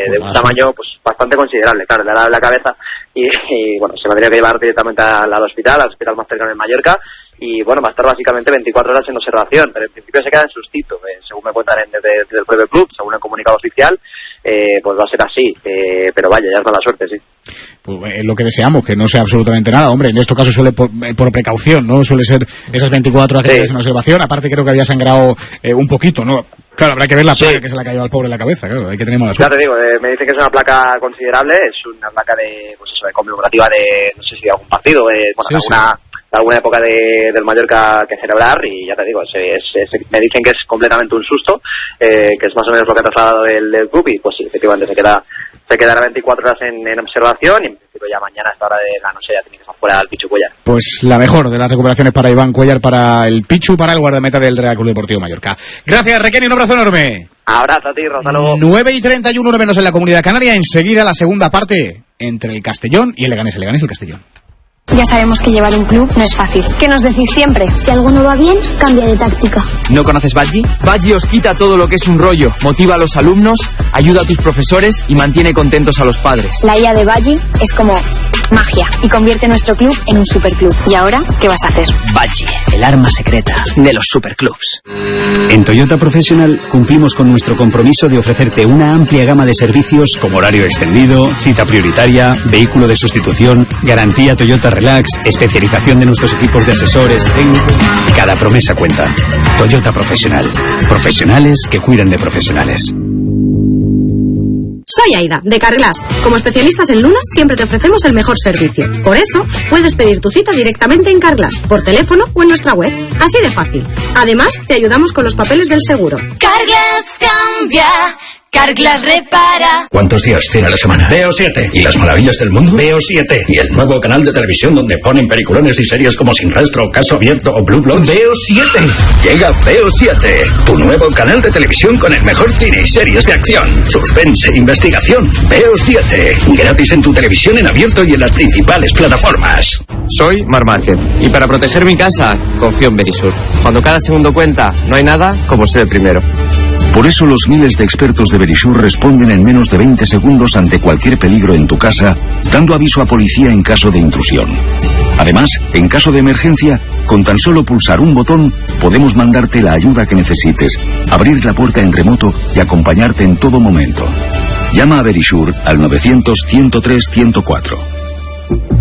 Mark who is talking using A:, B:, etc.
A: de un tamaño pues bastante considerable. Claro, le ha dado la cabeza y bueno, se me tendría que llevar directamente al hospital más cercano en Mallorca. Y bueno, va a estar básicamente 24 horas en observación, pero en principio se queda en sustito, según me cuentan desde el propio club, según el comunicado oficial, pues va a ser así, pero vaya, ya es mala suerte, sí.
B: Pues es lo que deseamos, que no sea absolutamente nada, hombre, en estos casos suele por precaución, ¿no? Suele ser esas 24 horas que quedas en observación, aparte creo que había sangrado un poquito, ¿no? Claro, habrá que ver la placa que se le ha caído al pobre en la cabeza, claro, hay que tener mala suerte.
A: Ya te digo, me dicen que es una placa considerable, es una placa de conmemorativa de, no sé si de algún partido, alguna época del Mallorca que celebrar, y ya te digo, me dicen que es completamente un susto, que es más o menos lo que ha trasladado el club, y pues sí, efectivamente se quedará 24 horas en observación, y en principio ya mañana a esta hora de la noche ya tiene que estar fuera el Pichu Cuéllar.
B: Pues la mejor de las recuperaciones para Iván Cuéllar, para el Pichu, para el guardameta del Real Club Deportivo Mallorca. Gracias, Requeni, un abrazo enorme.
A: Abrazo a ti, Rosaló.
B: 9:31, 1 menos en la Comunidad Canaria. Enseguida la segunda parte entre el Castellón y el Leganés. El Leganés y el Castellón.
C: Ya sabemos que llevar un club no es fácil. ¿Qué nos decís siempre? Si algo no va bien, cambia de táctica.
D: ¿No conoces Badgie? Badgie os quita todo lo que es un rollo, motiva a los alumnos, ayuda a tus profesores y mantiene contentos a los padres.
C: La IA de Badgie es como magia y convierte nuestro club en un superclub. ¿Y ahora qué vas a hacer?
E: Badgie, el arma secreta de los superclubs.
F: En Toyota Professional cumplimos con nuestro compromiso de ofrecerte una amplia gama de servicios como horario extendido, cita prioritaria, vehículo de sustitución, garantía Toyota Relax, especialización de nuestros equipos de asesores técnicos. Cada promesa cuenta. Toyota Professional. Profesionales que cuidan de profesionales.
G: Soy Aida, de Carglass. Como especialistas en lunas, siempre te ofrecemos el mejor servicio. Por eso, puedes pedir tu cita directamente en Carglass, por teléfono o en nuestra web. Así de fácil. Además, te ayudamos con los papeles del seguro.
H: Carglass cambia. Carglass repara.
I: ¿Cuántos días tiene la semana? Veo 7. ¿Y las maravillas del mundo? Veo 7. ¿Y el nuevo canal de televisión donde ponen peliculones y series como Sin Rastro, Caso Abierto o Blue Bloods? Veo 7. Llega Veo 7, tu nuevo canal de televisión con el mejor cine y series de acción, suspense, investigación. Veo 7. Gratis en tu televisión en abierto y en las principales plataformas.
D: Soy Mar Márquez y para proteger mi casa confío en Verisur. Cuando cada segundo cuenta, no hay nada como ser el primero.
J: Por eso los miles de expertos de Verisur responden en menos de 20 segundos ante cualquier peligro en tu casa, dando aviso a policía en caso de intrusión. Además, en caso de emergencia, con tan solo pulsar un botón, podemos mandarte la ayuda que necesites, abrir la puerta en remoto y acompañarte en todo momento. Llama a Verisur al 900 103 104.